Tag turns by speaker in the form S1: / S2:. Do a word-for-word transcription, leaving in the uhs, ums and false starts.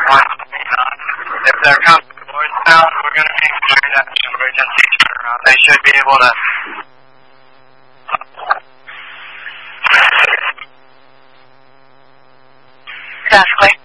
S1: If they're coming to Boystown, we're going to be cleared up to emergency turnaround. They should be able to...
S2: That's clear.